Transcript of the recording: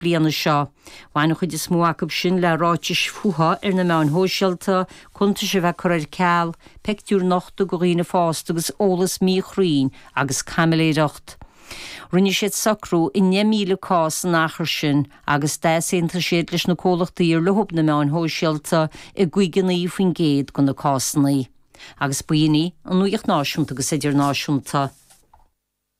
bliana seo. Bhain chuid is mú sin le ráitis fuha na meán hóisialta, chunta se bheith chuir ceall, pectúr nachta go riine fásta agus ólas mí chrín agus camiléireacht. Rinne siad sacrú I 9,000 cás an achar sin agus 10 siad leis na cólachtaí ar lehub na meán hóisialta I gcuigenaí faoin géad go na cásannaí. Agus buoine an nuíocht náisiúnta agus idir náisiúnta.